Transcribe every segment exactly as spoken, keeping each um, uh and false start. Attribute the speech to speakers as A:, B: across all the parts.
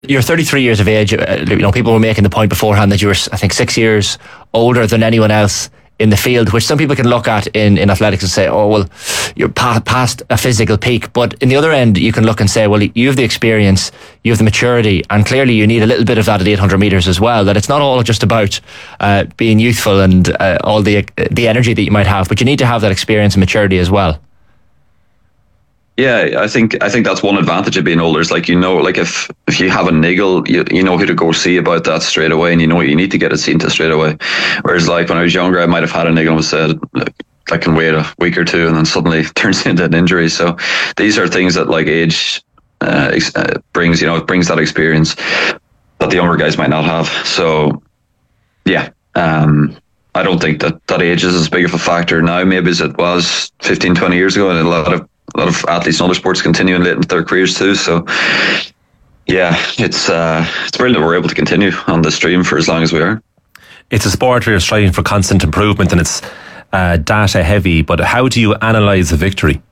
A: You're thirty-three years of age. Uh, you know, people were making the point beforehand that you were, I think, six years older than anyone else in the field, which some people can look at in, in athletics and say, oh, well, you're pa- past a physical peak. But in the other end, you can look and say, well, you have the experience, you have the maturity, and clearly you need a little bit of that at eight hundred metres as well, that it's not all just about uh, being youthful and uh, all the the energy that you might have, but you need to have that experience and maturity as well.
B: Yeah, I think I think that's one advantage of being older. Is like, you know, like if if you have a niggle, you you know who to go see about that straight away, and you know what you need to get it seen to straight away. Whereas like when I was younger, I might have had a niggle and said, I can wait a week or two, and then suddenly it turns into an injury. So these are things that like age uh, uh, brings. You know, it brings that experience that the younger guys might not have. So yeah. Um, I don't think that, that age is as big of a factor now, maybe as it was fifteen, twenty years ago, and a lot of a lot of athletes in other sports continuing late into their careers too. So yeah, it's uh, it's brilliant that we're able to continue on the stream for as long as we are.
C: It's a sport where you're striving for constant improvement, and it's uh, data heavy. But how do you analyse a victory?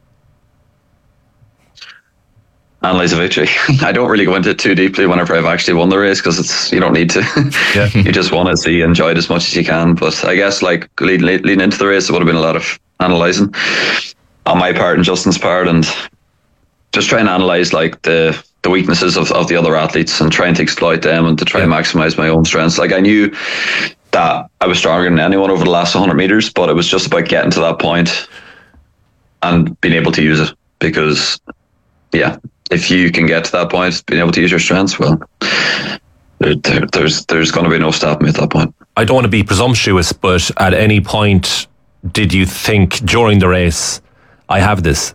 B: Analyze a victory. I don't really go into it too deeply whenever I've actually won the race, because it's you don't need to. Yeah. You just want to see enjoy it as much as you can. But I guess like leading, leading into the race, it would have been a lot of analysing on my part and Justin's part, and just trying to analyse like the the weaknesses of, of the other athletes and trying to exploit them and to try and maximise my own strengths. Like I knew that I was stronger than anyone over the last one hundred metres, but it was just about getting to that point and being able to use it, because yeah, if you can get to that point, being able to use your strengths, well, there, there, there's there's going to be no stopping me at that point.
C: I don't want to be presumptuous, but at any point did you think during the race, I have this?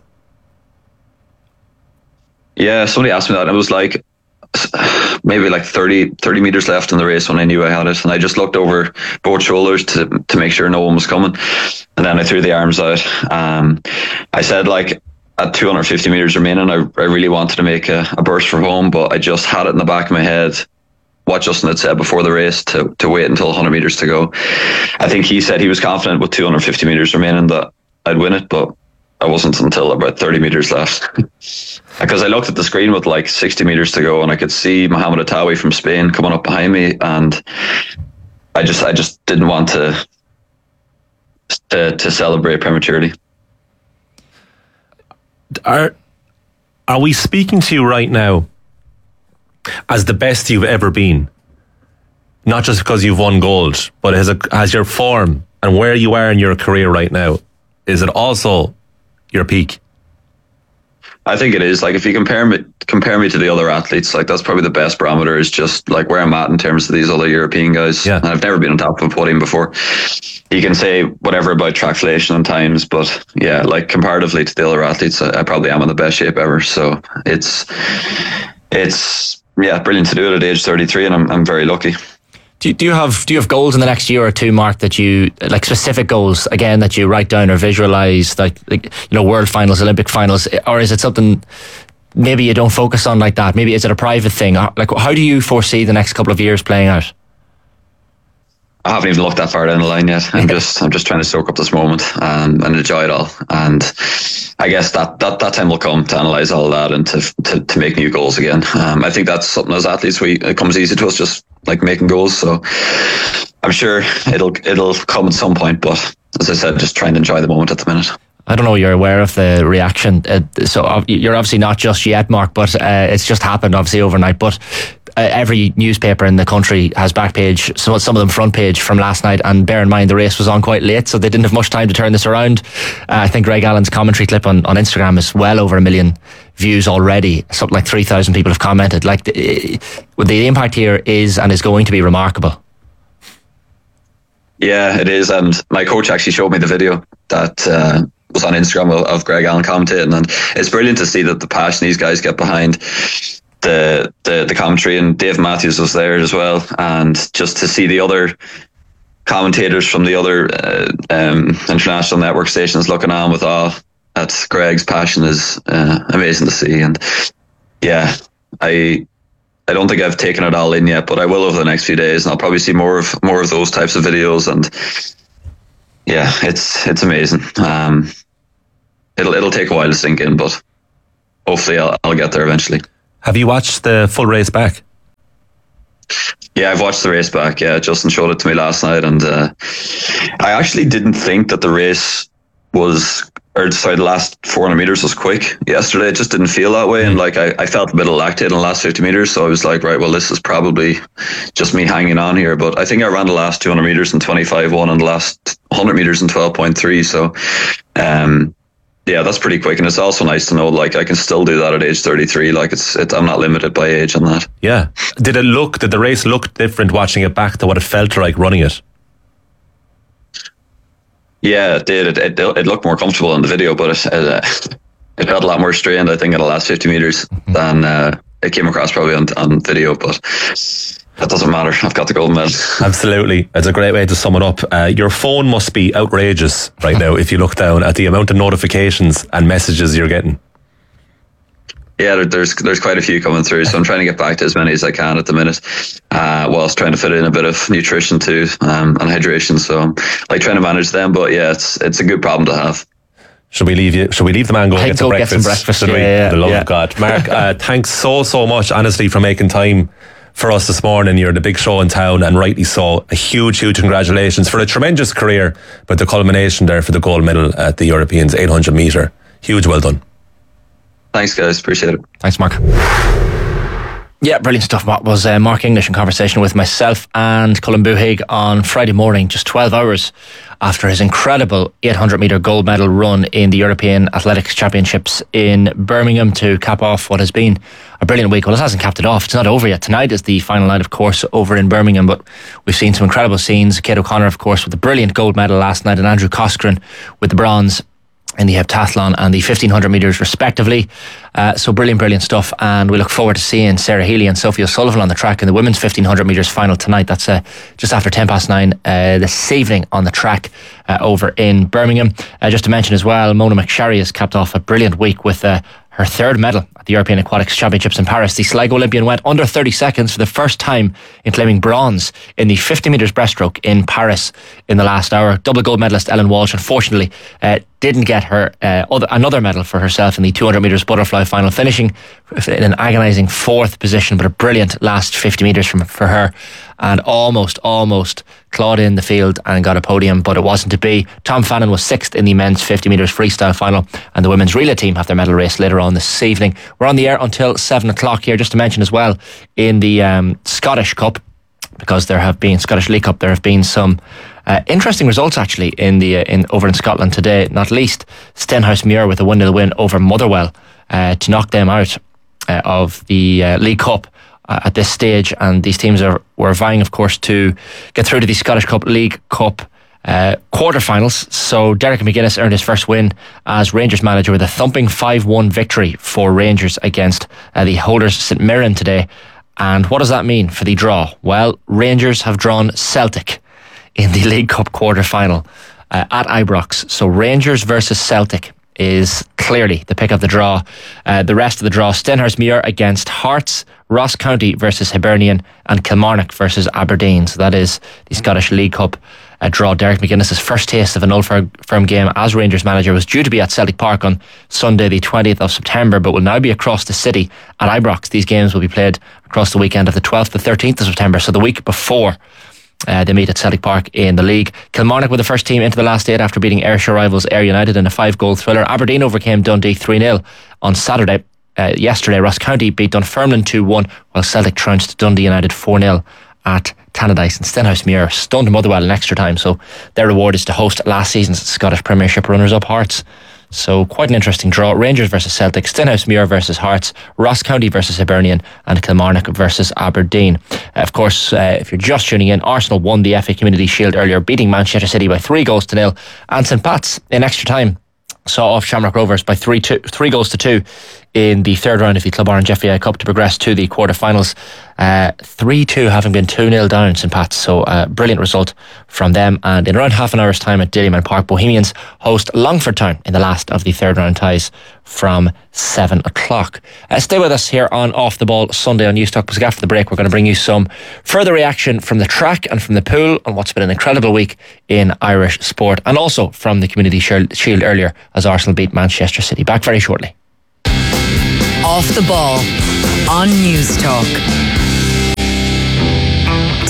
B: Yeah, somebody asked me that, and it was like maybe like thirty, thirty metres left in the race when I knew I had it, and I just looked over both shoulders to to make sure no one was coming, and then I threw the arms out. Um, I said like, at two hundred fifty metres remaining, I, I really wanted to make a, a burst for home, but I just had it in the back of my head what Justin had said before the race to, to wait until one hundred metres to go. I think he said he was confident with two hundred fifty metres remaining that I'd win it, but I wasn't until about thirty metres left. Because I looked at the screen with like sixty metres to go, and I could see Mohamed Attawi from Spain coming up behind me, and I just I just didn't want to to, to celebrate prematurely.
C: Are are we speaking to you right now as the best you've ever been? Not just because you've won gold, but as a, as your form and where you are in your career right now, is it also your peak?
B: I think it is. Like if you compare me compare me to the other athletes, like that's probably the best barometer, is just like where I'm at in terms of these other European guys. Yeah. And I've never been on top of a podium before. You can say whatever about trackflation and times, but yeah, like comparatively to the other athletes, I, I probably am in the best shape ever. So it's it's yeah, brilliant to do it at age thirty-three, and I'm I'm very lucky.
A: Do you, do you have do you have goals in the next year or two, Mark, that you like, specific goals again that you write down or visualize, like, like you know, world finals, Olympic finals, or is it something maybe you don't focus on like that? Maybe is it a private thing? Like, how do you foresee the next couple of years playing out?
B: I haven't even looked that far down the line yet. I'm just I'm just trying to soak up this moment um, and enjoy it all. And I guess that, that, that time will come to analyse all that and to, to to make new goals again. Um, I think that's something as athletes we it comes easy to us, just like making goals. So I'm sure it'll it'll come at some point. But as I said, just trying to enjoy the moment at the minute.
A: I don't know, you're aware of the reaction. Uh, so you're obviously not just yet, Mark, but uh, it's just happened obviously overnight. But uh, every newspaper in the country has back page, some, some of them front page from last night. And bear in mind, the race was on quite late, so they didn't have much time to turn this around. Uh, I think Greg Allen's commentary clip on, on Instagram is well over a million views already. Something like three thousand people have commented. Like the, the impact here is and is going to be remarkable.
B: Yeah, it is. And my coach actually showed me the video that uh, was on Instagram of, of Greg Allen commentating, and it's brilliant to see that the passion these guys get behind the the, the commentary. And Dave Matthews was there as well, and just to see the other commentators from the other uh, um, international network stations looking on with awe at Greg's passion is uh, amazing to see. And yeah, I I don't think I've taken it all in yet, but I will over the next few days, and I'll probably see more of more of those types of videos. And yeah, it's it's amazing. Um, it'll it'll take a while to sink in, but hopefully I'll I'll get there eventually.
C: Have you watched the full race back?
B: Yeah, I've watched the race back. Yeah, Justin showed it to me last night, and uh, I actually didn't think that the race was, or sorry, the last four hundred meters was quick yesterday. It just didn't feel that way, and like I, I felt a bit of lactate in the last fifty meters, so I was like, right, well, this is probably just me hanging on here. But I think I ran the last two hundred meters in twenty-five one and the last one hundred meters in twelve point three. So, um, yeah, that's pretty quick, and it's also nice to know like I can still do that at age thirty-three. Like it's, it's I'm not limited by age on that.
C: Yeah. Did it look? Did the race look different watching it back to what it felt like running it?
B: Yeah, it did. It, it, it looked more comfortable in the video, but it, it, uh, it felt a lot more strained, I think, in the last fifty meters mm-hmm. than uh, it came across probably on, on video. But that doesn't matter. I've got the gold medal. Absolutely.
C: It's a great way to sum it up. Uh, your phone must be outrageous right now if you look down at the amount of notifications and messages you're getting.
B: Yeah, there, there's there's quite a few coming through, so I'm trying to get back to as many as I can at the minute, uh, whilst trying to fit in a bit of nutrition too, um, and hydration. So I'm like trying to manage them, but yeah, it's it's a good problem to have.
C: Should we leave you? Should we leave the man go, get,
A: go
C: some
A: get some breakfast?
C: Should
A: yeah,
C: we?
A: Yeah,
C: For the love
A: yeah.
C: of God, Mark. Uh, thanks so so much, honestly, for making time for us this morning. You're the big show in town, and rightly so. A huge, huge congratulations for a tremendous career, but the culmination there for the gold medal at the Europeans eight hundred metre. Huge, well done.
B: Thanks, guys. Appreciate it.
A: Thanks, Mark. Yeah, brilliant stuff. What was uh, Mark English in conversation with myself and Colin Buhig on Friday morning, just twelve hours after his incredible eight hundred metre gold medal run in the European Athletics Championships in Birmingham to cap off what has been a brilliant week. Well, it hasn't capped it off. It's not over yet. Tonight is the final night, of course, over in Birmingham, but we've seen some incredible scenes. Kate O'Connor, of course, with the brilliant gold medal last night, and Andrew Coscoran with the bronze in the heptathlon and the fifteen hundred metres respectively. Uh, so brilliant, brilliant stuff. And we look forward to seeing Sarah Healy and Sophie O'Sullivan on the track in the women's fifteen hundred metres final tonight. That's uh, just after ten past nine uh, this evening on the track uh, over in Birmingham. Uh, just to mention as well, Mona McSharry has capped off a brilliant week with uh, her third medal at the European Aquatics Championships in Paris. The Sligo Olympian went under thirty seconds for the first time in claiming bronze in the fifty metres breaststroke in Paris in the last hour. Double gold medalist Ellen Walsh, unfortunately, uh, didn't get her uh, other, another medal for herself in the two hundred metres butterfly final, finishing in an agonising fourth position, but a brilliant last fifty metres from for her, and almost, almost clawed in the field and got a podium, but it wasn't to be. Tom Fannin was sixth in the men's fifty metres freestyle final, and the women's relay team have their medal race later on this evening. We're on the air until seven o'clock here. Just to mention as well, in the um, Scottish Cup, because there have been Scottish League Cup, there have been some uh, interesting results actually in the uh, in over in Scotland today. Not least Stenhousemuir with a one nil win over Motherwell uh, to knock them out uh, of the uh, League Cup uh, at this stage. And these teams are were vying, of course, to get through to the Scottish Cup League Cup uh, quarterfinals. So Derek McGuinness earned his first win as Rangers manager with a thumping five one victory for Rangers against uh, the holders St Mirren today. And what does that mean for the draw? Well, Rangers have drawn Celtic in the League Cup quarter-final uh, at Ibrox. So Rangers versus Celtic is clearly the pick of the draw. Uh, the rest of the draw, Stenhousemuir against Hearts, Ross County versus Hibernian, and Kilmarnock versus Aberdeen. So that is the Scottish League Cup uh, draw. Derek McGuinness's first taste of an Old Firm game as Rangers manager was due to be at Celtic Park on Sunday the twentieth of September, but will now be across the city at Ibrox. These games will be played across the weekend of the twelfth to thirteenth of September, so the week before Uh, they meet at Celtic Park in the league. Kilmarnock were the first team into the last eight after beating Ayrshire rivals Ayr United in a five-goal thriller. Aberdeen overcame Dundee three nil on Saturday. Uh, yesterday, Ross County beat Dunfermline two one, while Celtic trounced Dundee United four nil at Tannadice. And Stenhousemuir stunned Motherwell in extra time, so their reward is to host last season's Scottish Premiership runners-up Hearts. So quite an interesting draw. Rangers versus Celtic, Stenhousemuir versus Hearts, Ross County versus Hibernian, and Kilmarnock versus Aberdeen. Uh, of course, uh, if you're just tuning in, Arsenal won the F A Community Shield earlier, beating Manchester City by three goals to nil, and St Pat's in extra time saw off Shamrock Rovers by three two, three goals to two in the third round of the Club Orange F A I Cup to progress to the quarterfinals. Uh, three two having been two nil down St Pat's, so a uh, brilliant result from them. And in around half an hour's time at Dilliman Park, Bohemians host Longford Town in the last of the third round ties from seven o'clock. Uh, stay with us here on Off the Ball Sunday on Newstalk, because after the break we're going to bring you some further reaction from the track and from the pool on what's been an incredible week in Irish sport, and also from the Community Shield earlier as Arsenal beat Manchester City. Back very shortly.
D: Off the Ball on Newstalk.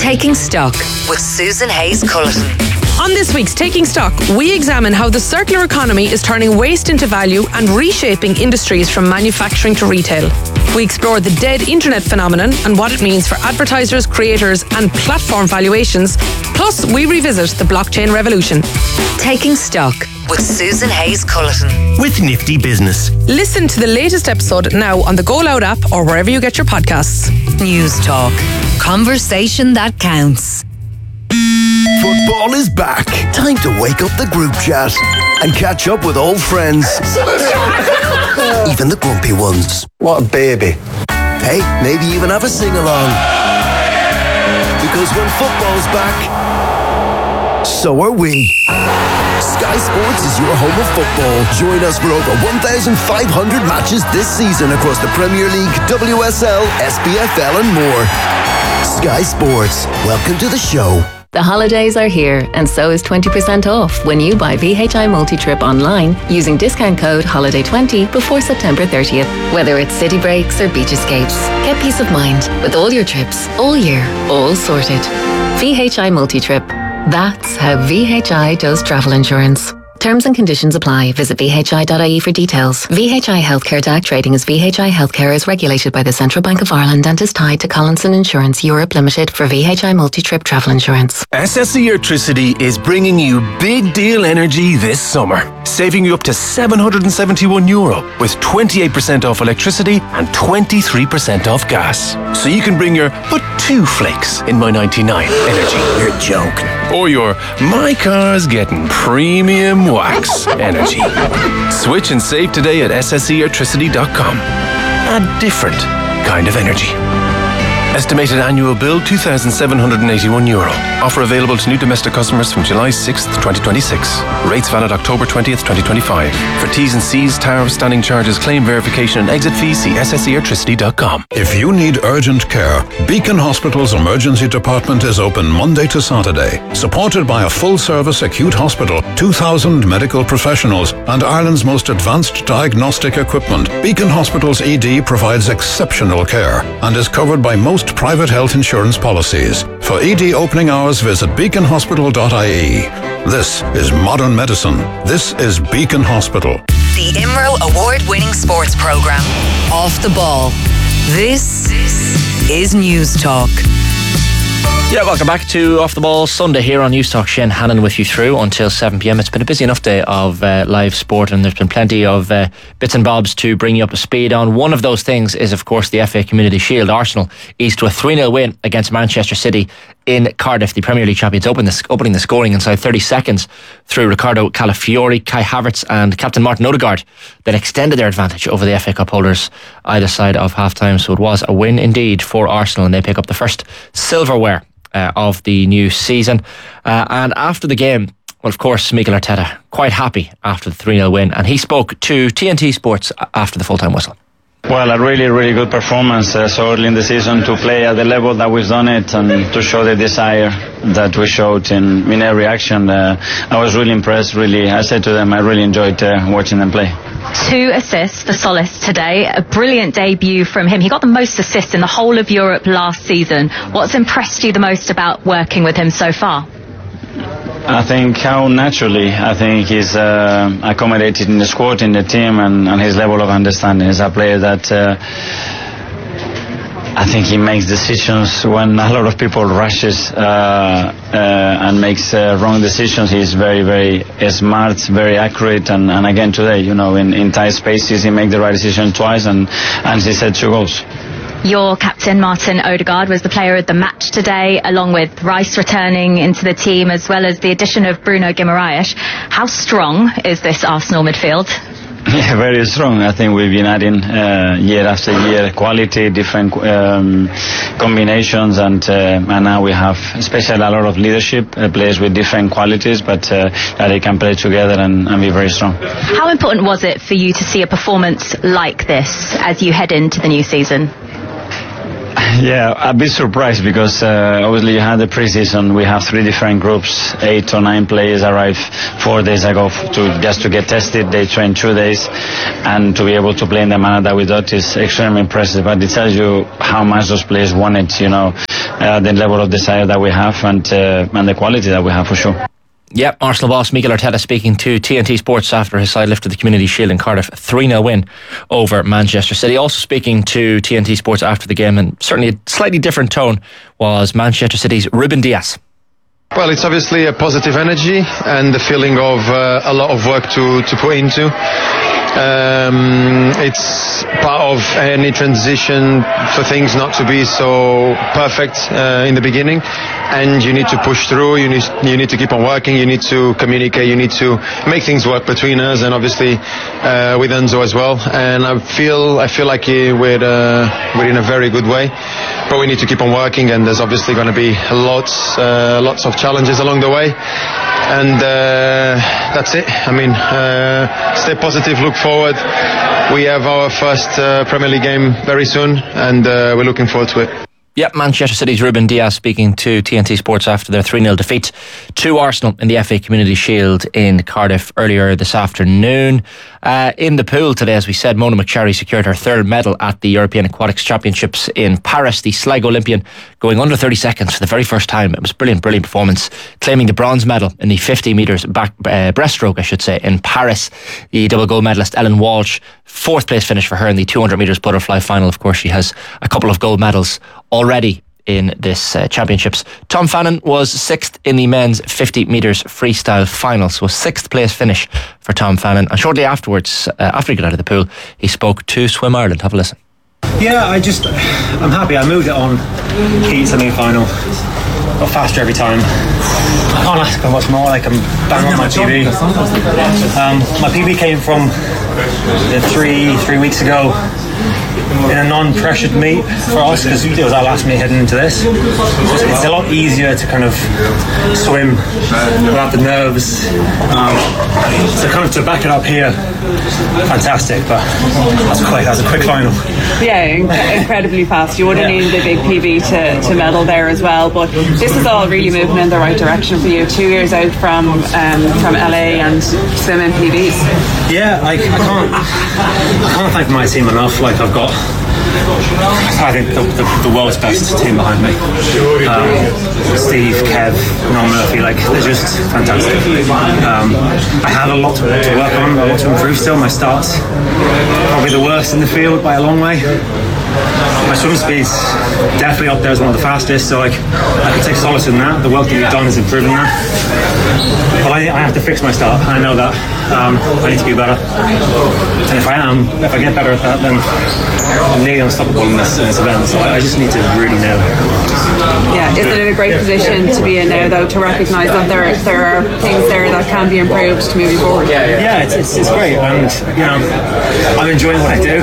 D: Taking Stock with Susan Hayes-Cullerton.
E: On this week's Taking Stock, we examine how the circular economy is turning waste into value and reshaping industries from manufacturing to retail. We explore the dead internet phenomenon and what it means for advertisers, creators and platform valuations. Plus, we revisit the blockchain revolution.
D: Taking Stock with Susan Hayes-Cullerton.
F: With Nifty Business.
E: Listen to the latest episode now on the Go Loud app or wherever you get your podcasts.
D: News Talk. Conversation that counts.
G: Football is back. Time to wake up the group chat and catch up with old friends. Even the grumpy ones.
H: What a baby.
G: Hey, maybe even have a sing-along. Because when football's back, so are we. Sky Sports is your home of football. Join us for over one thousand five hundred matches this season across the Premier League, W S L, S P F L and more. Sky Sports, welcome to the show.
I: The holidays are here, and so is twenty percent off when you buy V H I Multi-Trip online using discount code holiday twenty before September thirtieth. Whether it's city breaks or beach escapes, get peace of mind with all your trips, all year, all sorted. V H I Multi-Trip. That's how V H I does travel insurance. Terms and conditions apply. Visit v h i dot i e for details. V H I Healthcare D A C trading as V H I Healthcare is regulated by the Central Bank of Ireland and is tied to Collinson Insurance Europe Limited for V H I multi-trip travel insurance.
F: S S E Electricity is bringing you big deal energy this summer, saving you up to seven hundred seventy-one euro with twenty-eight percent off electricity and twenty-three percent off gas. So you can bring your but two flakes in my ninety-nine energy.
G: You're joking.
F: Or your my car's getting premium wax energy. Switch and save today at s s e electricity dot com. A different kind of energy. Estimated annual bill two thousand seven hundred eighty-one euro. Offer available to new domestic customers from July sixth, twenty twenty-six. Rates valid October twentieth, twenty twenty-five. For T's and C's, tariff, standing charges, claim verification and exit fees, see s s e electricity dot com.
J: If you need urgent care, Beacon Hospital's emergency department is open Monday to Saturday. Supported by a full-service acute hospital, two thousand medical professionals and Ireland's most advanced diagnostic equipment, Beacon Hospital's E D provides exceptional care and is covered by most private health insurance policies. For E D opening hours, visit beacon hospital dot I E. This is modern medicine. This is Beacon Hospital.
D: The I M R O award-winning sports programme, Off the Ball. This is News Talk.
A: Yeah, welcome back to Off the Ball Sunday here on News Talk. Shane Hannon with you through until seven p.m. It's been a busy enough day of uh, live sport, and there's been plenty of uh, bits and bobs to bring you up to speed on. One of those things is, of course, the F A Community Shield. Arsenal eased to a three nil win against Manchester City in Cardiff. The Premier League champions opened the, opening the scoring inside thirty seconds through Ricardo Calafiori, Kai Havertz and captain Martin Odegaard, that extended their advantage over the F A Cup holders either side of half-time. So it was a win indeed for Arsenal, and they pick up the first silverware Uh, of the new season. Uh, and after the game, well, of course, Mikel Arteta quite happy after the three nil win, and he spoke to T N T Sports after the full-time whistle.
K: Well, a really, really good performance uh, so early in the season to play at the level that we've done it and to show the desire that we showed in, in every action. Uh, I was really impressed, really. I said to them, I really enjoyed uh, watching them play.
L: Two assists for Solis today. A brilliant debut from him. He got the most assists in the whole of Europe last season. What's impressed you the most about working with him so far?
K: I think how naturally I think he's uh, accommodated in the squad, in the team, and, and his level of understanding. He's a player that uh, I think he makes decisions when a lot of people rushes uh, uh, and makes uh, wrong decisions. He's very, very smart, very accurate, and, and again today, you know, in, in tight spaces, he made the right decision twice, and, and he set two goals.
L: Your captain, Martin Odegaard, was the player of the match today, along with Rice returning into the team, as well as the addition of Bruno Guimaraes. How strong is this Arsenal midfield?
K: Yeah, very strong. I think we've been adding uh, year after year quality, different um, combinations, and uh, and now we have especially a lot of leadership, uh, players with different qualities, but uh, that they can play together and, and be very strong.
L: How important was it for you to see a performance like this as you head into the new season?
K: Yeah, a bit surprised because uh, obviously you had the pre-season. We have three different groups. Eight or nine players arrived four days ago to just to get tested. They trained two days, and to be able to play in the manner that we thought is extremely impressive. But it tells you how much those players wanted. You know, uh, uh, the level of desire that we have and uh, and the quality that we have for sure.
A: Yep, Arsenal boss Mikel Arteta speaking to T N T Sports after his side lifted the Community Shield in Cardiff, three nil win over Manchester City. Also speaking to T N T Sports after the game, and certainly a slightly different tone, was Manchester City's Ruben Dias.
H: Well, it's obviously a positive energy and the feeling of uh, a lot of work to, to put into. Um, it's part of any transition for things not to be so perfect uh, in the beginning, and you need to push through. You need you need to keep on working. You need to communicate. You need to make things work between us, and obviously uh, with Enzo as well. And I feel I feel like we're uh, we're in a very good way, but we need to keep on working. And there's obviously going to be lots uh, lots of challenges along the way. And uh, that's it. I mean, uh, stay positive, look forward. We have our first uh, Premier League game very soon, and uh, we're looking forward to it.
A: Yep, Manchester City's Ruben Dias speaking to T N T Sports after their three nil defeat to Arsenal in the F A Community Shield in Cardiff earlier this afternoon. Uh, in the pool today, as we said, Mona McCharry secured her third medal at the European Aquatics Championships in Paris. The Sligo Olympian going under thirty seconds for the very first time. It was a brilliant, brilliant performance, claiming the bronze medal in the fifty metres back uh, breaststroke, I should say, in Paris. The double gold medalist Ellen Walsh, fourth place finish for her in the two hundred metres butterfly final. Of course, she has a couple of gold medals already in this uh, championships. Tom Fannin was sixth in the men's fifty metres freestyle final, so a sixth place finish for Tom Fannin. And shortly afterwards, uh, after he got out of the pool, he spoke to Swim Ireland. Have a listen.
M: Yeah, I just, I'm happy. I moved it on heat semi-final. Got faster every time. I can't ask for much more. Like, I'm bang on my P B. Um, my P B came from uh, three three weeks ago in a non-pressured meet for us, because it was our last meet heading into this. It's a lot easier to kind of swim without the nerves. Um, so kind of to back it up here, fantastic. But that's quick. That's a quick final.
N: Yeah, inc- incredibly fast. You would have yeah. needed a big P B to, to medal there as well. But this is all really moving in the right direction for you. Two years out from um, from L A and swimming P Bs. Yeah, like I can't I can't thank my team enough. Like I've got, I think the, the, the world's best team behind me. Um, Steve, Kev, Noel Murphy, like they're just fantastic. Um, I have a lot to, to work on, a lot to improve still. My start's probably the worst in the field by a long way. My swim speed's definitely up there as one of the fastest, so like I can take solace in that. The work that you've done is improving that. But I, I have to fix my start. I know that. Um, I need to be better. And if I am, if I get better at that, then I'm nearly unstoppable in this, in this event. So I, I just need to really nail it. Yeah, is it in a great position to be in now, though, to recognise that there there are things there that can be improved to moving forward? Yeah, it's, it's, it's great, and you know, I'm enjoying what I do.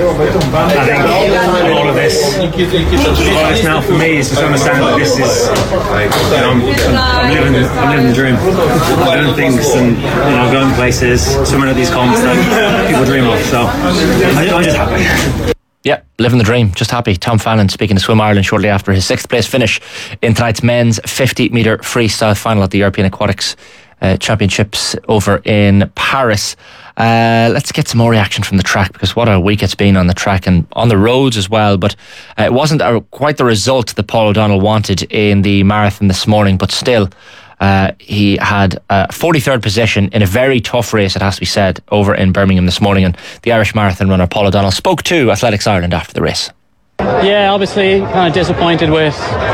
N: I think all of this, all of this now for me is just understand that this is, you know, I'm, I'm living, I'm living the dream. I'm doing things and you know, going places, swimming at these comps that people dream of. So I'm just happy.
A: Yeah, living the dream, just happy. Tom Fannin speaking to Swim Ireland shortly after his sixth place finish in tonight's men's fifty metre freestyle final at the European Aquatics uh, Championships over in Paris. Uh, let's get some more reaction from the track, because what a week it's been on the track and on the roads as well. But uh, it wasn't a, quite the result that Paul O'Donnell wanted in the marathon this morning, but still uh, he had a forty-third position in a very tough race, it has to be said, over in Birmingham this morning. And the Irish marathon runner Paul O'Donnell spoke to Athletics Ireland after the race.
O: Yeah, obviously kind of disappointed with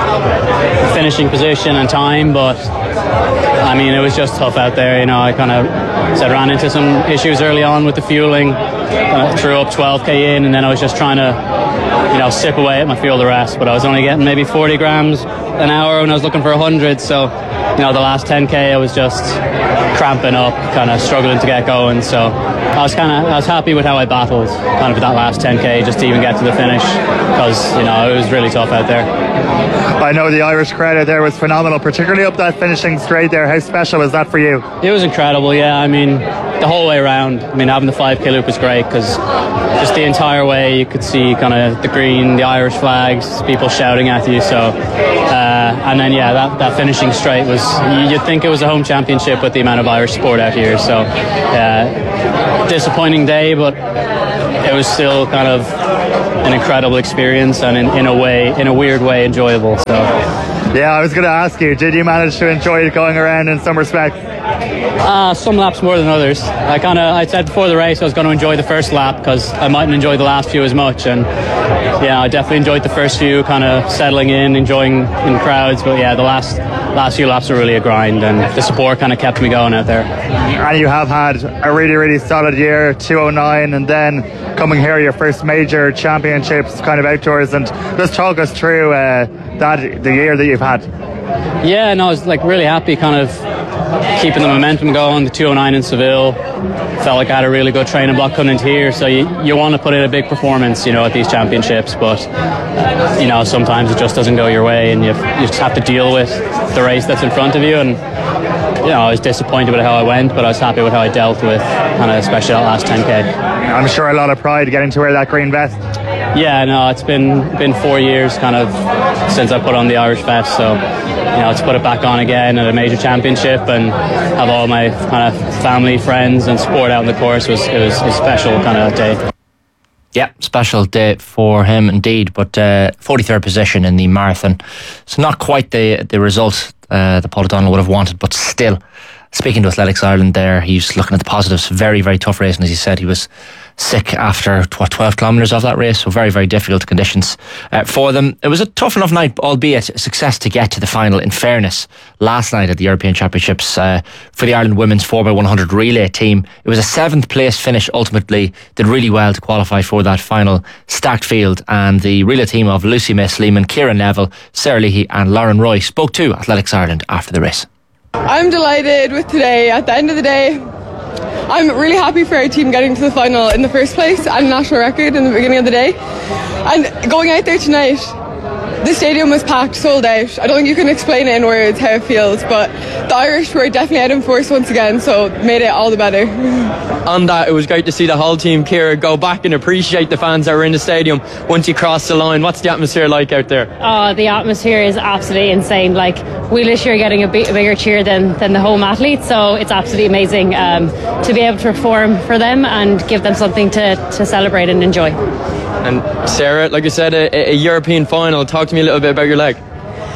O: the finishing position and time, but I mean, it was just tough out there. You know, I kind of said ran into some issues early on with the fueling, uh, threw up twelve k in, and then I was just trying to, you know, sip away at my fuel the rest, but I was only getting maybe forty grams an hour when I was looking for one hundred, so, you know, the last ten k I was just cramping up, kind of struggling to get going, so I was kind of I was happy with how I battled kind of that last ten k just to even get to the finish, because, you know, it was really tough out there.
P: I know the Irish crowd out there was phenomenal, particularly up that finishing straight there. How special was that for you?
O: It was incredible, yeah. I mean, the whole way around. I mean, having the five k loop was great, because just the entire way you could see kind of the green, the Irish flags, people shouting at you. So, uh, and then yeah, that, that finishing straight was, you'd think it was a home championship with the amount of Irish sport out here. So, uh, disappointing day, but it was still kind of an incredible experience and in, in a way, in a weird way, enjoyable. So.
P: Yeah, I was going to ask you, did you manage to enjoy going around in some respects?
O: Uh, some laps more than others. I kind of, I said before the race I was going to enjoy the first lap because I mightn't enjoy the last few as much, and yeah, I definitely enjoyed the first few, kind of settling in, enjoying in crowds, but yeah, the last last few laps were really a grind, and the support kind of kept me going out there.
P: And you have had a really, really solid year, two oh nine, and then coming here, your first major championships kind of outdoors, and just talk us through uh, that the year that you've had.
O: Yeah, no, I was like really happy kind of keeping the momentum going. The two oh nine in Seville, felt like I had a really good training block coming into here, so you, you want to put in a big performance, you know, at these championships, but you know, sometimes it just doesn't go your way, and you, you just have to deal with the race that's in front of you. And you know, I was disappointed with how I went, but I was happy with how I dealt with kind of especially that last ten K.
P: I'm sure a lot of pride getting to wear that green vest.
O: Yeah, no, it's been been four years kind of since I put on the Irish vest, so you know, to put it back on again at a major championship and have all my kind of family, friends and support out on the course was it was a special kind of day.
A: Yeah, special day for him indeed, but uh, forty-third position in the marathon, so not quite the the result uh, that Paul O'Donnell would have wanted, but still, speaking to Athletics Ireland there, he's looking at the positives. Very, very tough race, and as he said, he was sick after what, twelve kilometres of that race, so very, very difficult conditions uh, for them. It was a tough enough night, albeit a success to get to the final. In fairness, last night at the European Championships uh, for the Ireland women's four by one hundred relay team, it was a seventh place finish. Ultimately did really well to qualify for that final stacked field, and the relay team of Lucy May Sleeman, Ciara Neville, Sarah Leahy and Lauren Roy spoke to Athletics Ireland after the race.
Q: I'm delighted with today. At the end of the day, I'm really happy for our team getting to the final in the first place and a national record in the beginning of the day. And going out there tonight, the stadium was packed, sold out. I don't think you can explain it in words how it feels, but the Irish were definitely out in force once again, so it made it all the better.
R: On that, it was great to see the whole team, Ciara, go back and appreciate the fans that were in the stadium once you crossed the line. What's the atmosphere like out there?
S: Oh, the atmosphere is absolutely insane. Like, we literally are getting a, big, a bigger cheer than, than the home athletes, so it's absolutely amazing um, to be able to perform for them and give them something to, to celebrate and enjoy.
R: And Sarah, like I said, a, a European final. Talk to me a little bit about your leg.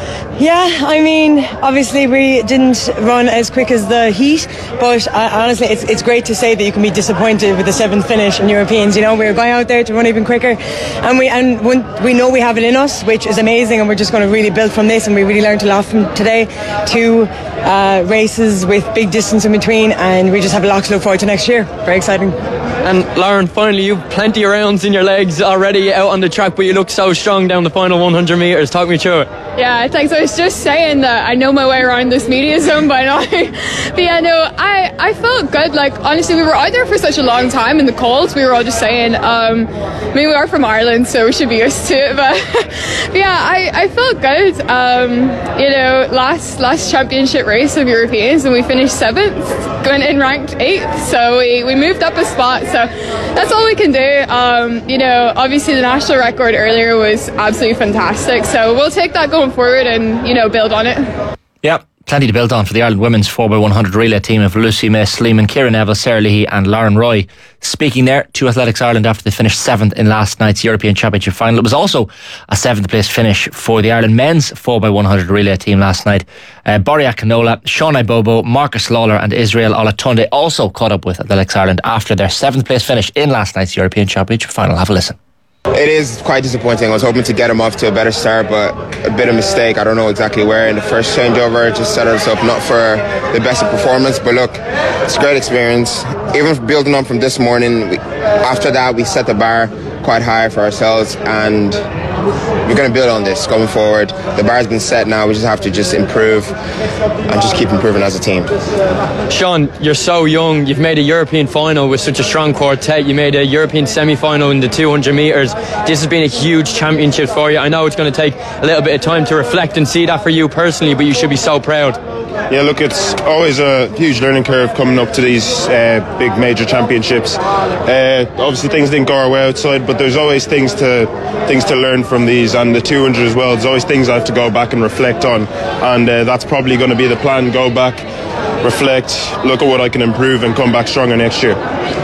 T: Yeah, I mean, obviously we didn't run as quick as the heat, but uh, honestly, it's it's great to say that you can be disappointed with the seventh finish in Europeans. You know, we were going out there to run even quicker, and we and when, we know we have it in us, which is amazing, and we're just going to really build from this. And we really learned a lot from today. Two uh, races with big distance in between, and we just have a lot to look forward to next year. Very exciting.
R: And Lauren, finally, you've plenty of rounds in your legs already out on the track, but you look so strong down the final one hundred metres. Talk me through it.
Q: Yeah, thanks. I was just saying that I know my way around this media zone by now. But yeah, no, I, I felt good. Like, honestly, we were out there for such a long time in the cold. We were all just saying, um, I mean, we are from Ireland, so we should be used to it. But, but yeah, I, I felt good. Um, you know, last last championship race of Europeans, and we finished seventh, going in ranked eighth. So we, we moved up a spot. So that's all we can do. Um, you know, obviously the national record earlier was absolutely fantastic. So we'll take that going forward and, you know, build on it.
A: Yeah, plenty to build on for the Ireland women's four by one hundred relay team of Lucy May Sleeman, Ciara Neville, Sarah Leahy and Lauren Roy. Speaking there to Athletics Ireland after they finished seventh in last night's European Championship final. It was also a seventh place finish for the Ireland men's four by one hundred relay team last night. Uh, Boria Canola, Sean Ibobo, Marcus Lawler and Israel Olatunde also caught up with Athletics Ireland after their seventh place finish in last night's European Championship final. Have a listen.
U: It is quite disappointing. I was hoping to get him off to a better start, but a bit of mistake. I don't know exactly where. In the first changeover, just set us up not for the best of performance. But look, it's a great experience. Even building on from this morning, we, after that, we set the bar quite high for ourselves, and we're going to build on this going forward. The bar's been set now. We just have to just improve and just keep improving as a team.
R: Sean, you're so young. You've made a European final with such a strong quartet. You made a European semi-final in the two hundred metres. This has been a huge championship for you. I know it's going to take a little bit of time to reflect and see that for you personally, but you should be so proud.
V: Yeah, look, it's always a huge learning curve coming up to these uh, big major championships. Uh, obviously things didn't go our way outside, but there's always things to things to learn from these, and the two hundred as well. There's always things I have to go back and reflect on, and uh, that's probably going to be the plan. Go back, reflect, look at what I can improve, and come back stronger next year.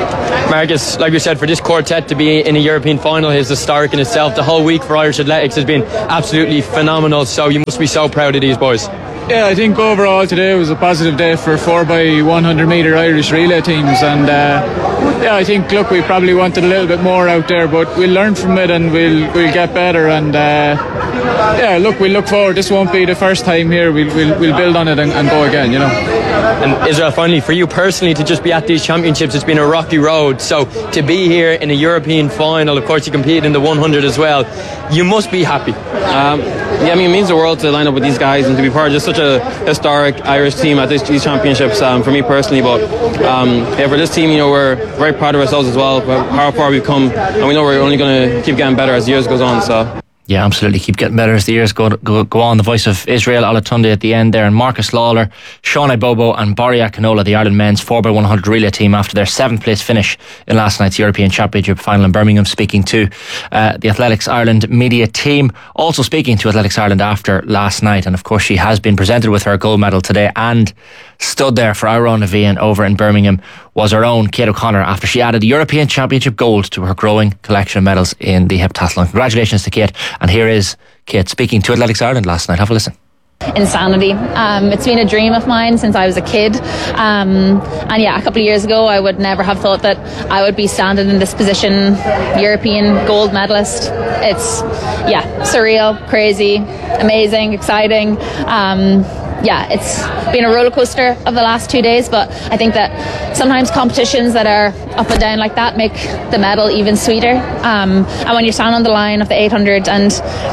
R: Marcus, like we said, for this quartet to be in a European final is historic in itself. The whole week for Irish athletics has been absolutely phenomenal, so you must be so proud of these boys.
B: Yeah, I think overall today was a positive day for four by one hundred metre Irish relay teams, and uh, yeah, I think, look, we probably wanted a little bit more out there, but we'll learn from it and we'll we'll get better, and uh, yeah, look, we look forward. This won't be the first time here. We'll we'll, we'll build on it and, and go again, you know.
R: And Israel, finally, for you personally to just be at these championships, it's been a rocky road. So to be here in a European final, of course you competed in the one hundred as well, you must be happy.
C: Um, yeah, I mean, it means the world to line up with these guys and to be part of just such a historic Irish team at this, these championships, um, for me personally. But um, yeah, for this team, you know, we're very proud of ourselves as well, how far we've come, and we know we're only going to keep getting better as the years goes on. So.
A: Yeah, absolutely. Keep getting better as the years go, go go on. The voice of Israel Olatunde at the end there, and Marcus Lawler, Sean Ibobo and Barry Akinola, the Ireland men's four by one hundred relay team, after their seventh place finish in last night's European Championship final in Birmingham, speaking to uh, the Athletics Ireland media team. Also speaking to Athletics Ireland after last night, and of course she has been presented with her gold medal today, and stood there for Ira Navian over in Birmingham was her own Kate O'Connor, after she added the European Championship gold to her growing collection of medals in the heptathlon. Congratulations to Kate, and here is Kate speaking to Athletics Ireland last night. Have a listen.
W: Insanity. Um, it's been a dream of mine since I was a kid, um, and yeah, a couple of years ago I would never have thought that I would be standing in this position, European gold medalist. It's yeah, surreal, crazy, amazing, exciting. Um, yeah, it's been a roller coaster of the last two days, but I think that sometimes competitions that are up and down like that make the medal even sweeter. Um, and when you stand on the line of the eight hundred, and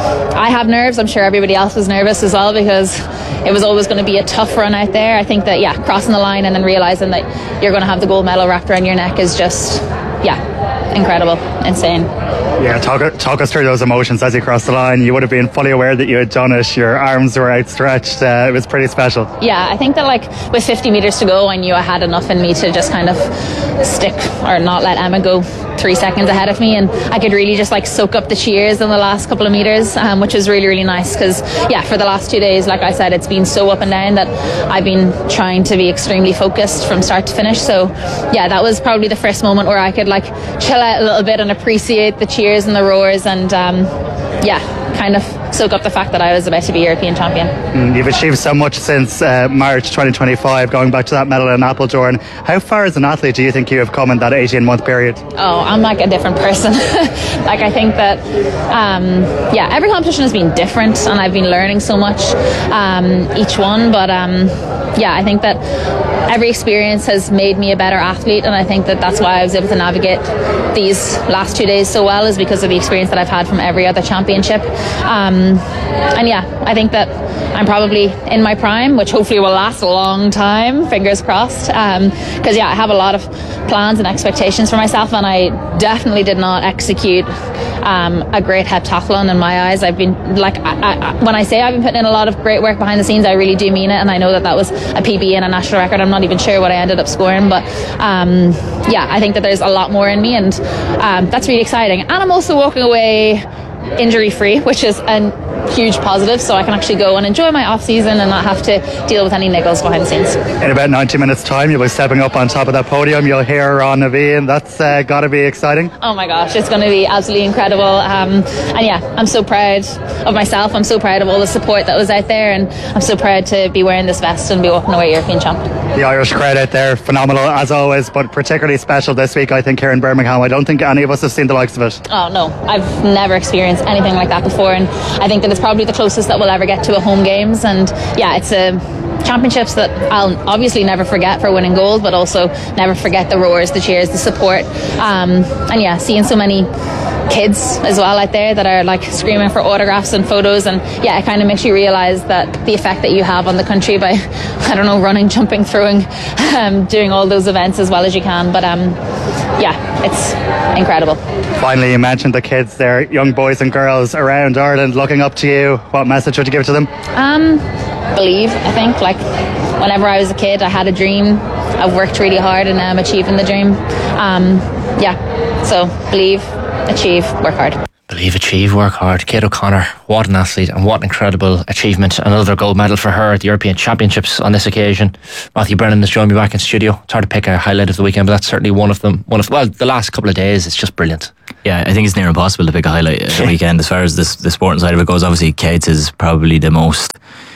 W: I have nerves, I'm sure everybody else was nervous as well, because it was always going to be a tough run out there. I think that, yeah, crossing the line and then realising that you're going to have the gold medal wrapped around your neck is just, yeah, incredible, insane.
P: Yeah, talk, talk us through those emotions as you crossed the line. You would have been fully aware that you had done it. Your arms were outstretched. Uh, it was pretty special.
W: Yeah, I think that, like, with fifty metres to go, I knew I had enough in me to just kind of stick or not let Emma go three seconds ahead of me, and I could really just like soak up the cheers in the last couple of metres, um, which was really, really nice, because yeah, for the last two days, like I said, it's been so up and down that I've been trying to be extremely focused from start to finish. So yeah, that was probably the first moment where I could like chill out a little bit and appreciate the cheers and the roars, and um, yeah, kind of soak up the fact that I was about to be European champion.
P: Mm, you've achieved so much since uh, March twenty twenty-five, going back to that medal in Appledore. How far as an athlete do you think you have come in that eighteen month period?
W: Oh, I'm like a different person. Like, I think that um, yeah, every competition has been different, and I've been learning so much um, each one, but um, yeah, I think that every experience has made me a better athlete, and I think that that's why I was able to navigate these last two days so well, is because of the experience that I've had from every other championship. Um, and yeah, I think that I'm probably in my prime, which hopefully will last a long time, fingers crossed, because um, yeah, I have a lot of plans and expectations for myself, and I definitely did not execute um, a great heptathlon in my eyes. I've been like I, I, when I say I've been putting in a lot of great work behind the scenes, I really do mean it, and I know that that was a P B and a national record. I'm not even sure what I ended up scoring, but um, yeah, I think that there's a lot more in me, and um, that's really exciting. And I'm also walking away injury free, which is a huge positive, so I can actually go and enjoy my off season and not have to deal with any niggles behind the scenes.
P: In about ninety minutes time, you'll be stepping up on top of that podium. You'll hear Ron Navian. That's uh, got to be exciting.
W: Oh my gosh, it's going to be absolutely incredible, um, and yeah, I'm so proud of myself. I'm so proud of all the support that was out there, and I'm so proud to be wearing this vest and be walking away European champ.
P: The Irish crowd out there, phenomenal as always, but particularly special this week, I think, here in Birmingham. I don't think any of us have seen the likes of it.
W: Oh no, I've never experienced anything like that before, and I think that it's probably the closest that we'll ever get to a home games. And yeah, it's a championships that I'll obviously never forget for winning gold, but also never forget the roars, the cheers, the support, um, and yeah, seeing so many kids as well out there that are like screaming for autographs and photos, and yeah, it kind of makes you realise that the effect that you have on the country by, I don't know, running, jumping, throwing, um, doing all those events as well as you can. But um, yeah, it's incredible.
P: Finally, you mentioned the kids there, young boys and girls around Ireland looking up to you. What message would you give to them?
W: Um, believe, I think. Like, whenever I was a kid, I had a dream. I've worked really hard, and now I'm achieving the dream. Um, yeah, so believe, achieve, work hard.
A: Believe, achieve, work hard. Kate O'Connor, what an athlete and what an incredible achievement. Another gold medal for her at the European Championships on this occasion. Matthew Brennan has joined me back in studio. It's hard to pick a highlight of the weekend, but that's certainly one of them. One of well, the last couple of days, it's just brilliant.
E: Yeah, I think it's near impossible to pick a highlight of the weekend as far as this, the sporting side of it goes. Obviously, Kate's is probably the most,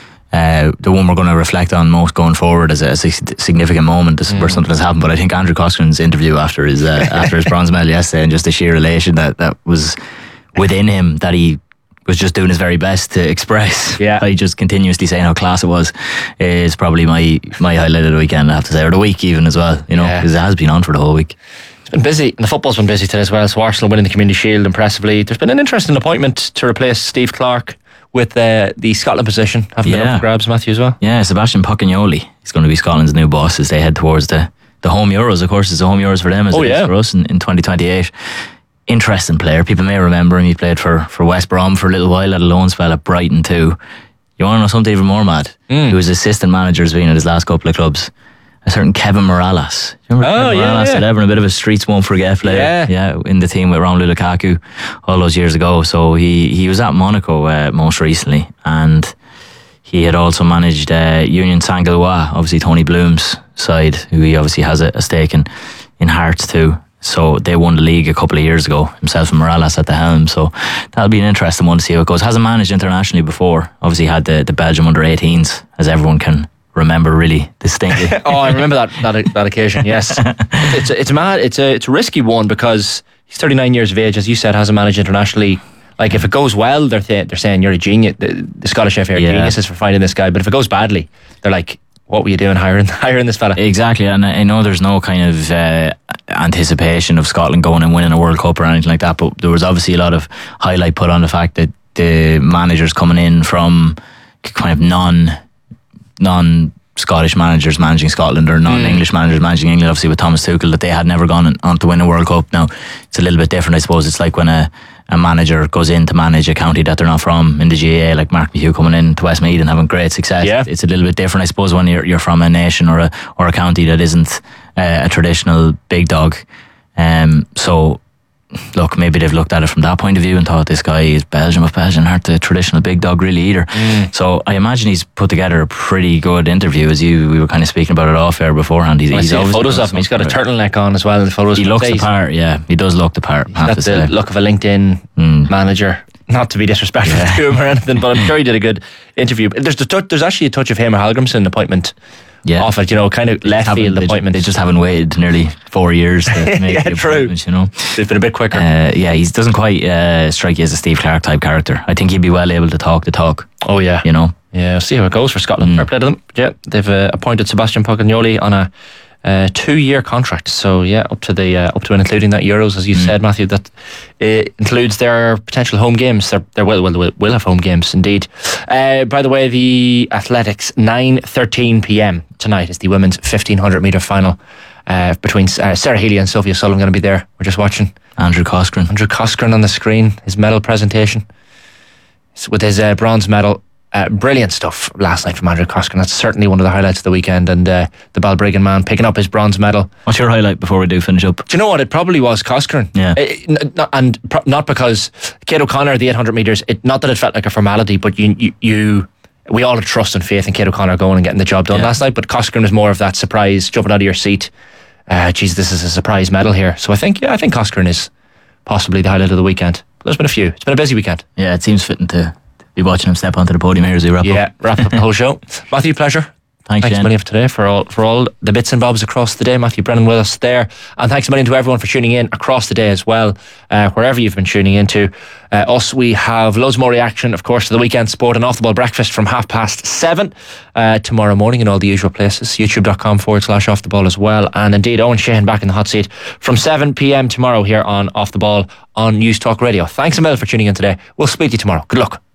E: uh, the one we're going to reflect on most going forward as a, as a significant moment mm. where something has happened. But I think Andrew Coskren's interview after his uh, after his bronze medal yesterday, and just the sheer elation that that was within him, that he was just doing his very best to express.
A: Yeah.
E: By just continuously saying how class it was, is probably my my highlight of the weekend, I have to say, or the week even as well, you know, because yeah. it has been on for the whole week.
A: It's been busy, and the football's been busy today as well. So Arsenal winning the Community Shield impressively. There's been an interesting appointment to replace Steve Clarke with uh, the Scotland position. Having
E: yeah.
A: been up for grabs, Matthew, as well.
E: Yeah, Sebastian Pocagnoli is going to be Scotland's new boss as they head towards the, the home Euros. Of course, it's the home Euros for them as
A: oh,
E: it
A: yeah.
E: is for us in, in twenty twenty-eight. Interesting player. People may remember him. He played for, for West Brom for a little while, had a loan spell at Brighton too. You want to know something even more mad?
A: Mm.
E: He was assistant manager has been at his last couple of clubs. A certain Kevin Morales. Do you remember
A: oh,
E: Kevin
A: yeah,
E: Morales
A: yeah.
E: at Everton? A bit of a streets won't forget player.
A: Yeah.
E: yeah, in the team with Romelu Lukaku all those years ago. So he, he was at Monaco uh, most recently, and he had also managed uh, Union Saint-Gilloise, obviously Tony Bloom's side, who he obviously has a, a stake in, in Hearts too. So they won the league a couple of years ago, himself and Morales at the helm. So that'll be an interesting one to see how it goes. Hasn't managed internationally before. Obviously had the, the Belgium under eighteens, as everyone can remember really distinctly.
A: oh, I remember that that, that occasion. Yes, it's it's mad. It's a it's a risky one because he's thirty-nine years of age, as you said, hasn't managed internationally. Like if it goes well, they're th- they're saying you're a genius. The, the Scottish F A are yeah. geniuses for finding this guy. But if it goes badly, they're like, what were you doing hiring hiring this fella?
E: Exactly, and I know there's no kind of uh, anticipation of Scotland going and winning a World Cup or anything like that, but there was obviously a lot of highlight put on the fact that the managers coming in from kind of non non Scottish managers managing Scotland or non-English mm. managers managing England, obviously with Thomas Tuchel, that they had never gone on to win a World Cup. Now it's a little bit different, I suppose. It's like when a a manager goes in to manage a county that they're not from in the G A A, like Mark McHugh coming in to Westmeath and having great success.
A: Yeah.
E: It's a little bit different, I suppose, when you're you're from a nation or a or a county that isn't uh, a traditional big dog. Um, so, look, maybe they've looked at it from that point of view and thought this guy is Belgium of Belgium, aren't the traditional big dog really either.
A: Mm.
E: So I imagine he's put together a pretty good interview, as you we were kind of speaking about it off air beforehand. He's,
A: I
E: he's
A: see photos of him. He's got a turtleneck on as well. The photos
E: he looks the part. Yeah, he does look the part.
A: He's got the say. look of a LinkedIn mm. manager. Not to be disrespectful yeah. to him or anything, but I'm sure he did a good interview. There's the t- there's actually a touch of Hamer Hallgrimsson appointment.
E: Yeah.
A: Off it, you know, kind of left field appointment.
E: They just haven't waited nearly four years to make
A: yeah,
E: the appointment,
A: true.
E: you know.
A: They've been a bit quicker.
E: Uh, yeah, he doesn't quite uh, strike you as a Steve Clarke type character. I think he'd be well able to talk the talk.
A: Oh, yeah.
E: You know.
A: Yeah, we'll see how it goes for Scotland. Mm. Fair play to them. Yeah, they've uh, appointed Sebastian Pocagnoli on a uh, two-year contract. So, yeah, up to the uh, up to and including that Euros, as you mm. said, Matthew, that uh, includes their potential home games. They're, they're will, will, will have home games, indeed. Uh, by the way, the Athletics, nine thirteen p.m. tonight is the women's fifteen hundred metre final uh, between uh, Sarah Healy and Sophia Sullivan going to be there. We're just watching.
E: Andrew Coskren.
A: Andrew Coskren on the screen, his medal presentation. So with his uh, bronze medal. Uh, brilliant stuff last night from Andrew Coskren. That's certainly one of the highlights of the weekend. And uh, the Balbriggan man picking up his bronze medal.
E: What's your highlight before we do finish up?
A: Do you know what? It probably was Coskren.
E: Yeah.
A: It, n- n- and pro- not because Kate O'Connor, the eight hundred metres, it, not that it felt like a formality, but you, you, you we all had trust and faith in Kate O'Connor going and getting the job done yeah. last night. But Coskren was more of that surprise, jumping out of your seat. Uh, geez, this is a surprise medal here. So I think, yeah, I think Coskren is possibly the highlight of the weekend. But there's been a few. It's been a busy weekend.
E: Yeah, it seems fitting to be watching him step onto the podium here as we wrap
A: yeah,
E: up.
A: Yeah, wrap up the whole show. Matthew, pleasure.
E: Thanks,
A: thanks
E: Shane.
A: a million for today, for all for all the bits and bobs across the day. Matthew Brennan with us there. And thanks a million to everyone for tuning in across the day as well, uh, wherever you've been tuning into. Uh, us, we have loads more reaction, of course, to the weekend sport and off the ball breakfast from half past seven uh, tomorrow morning in all the usual places. YouTube.com forward slash off the ball as well. And indeed, Owen Shane back in the hot seat from seven p.m. tomorrow here on Off the Ball on News Talk Radio. Thanks a million for tuning in today. We'll speak to you tomorrow. Good luck.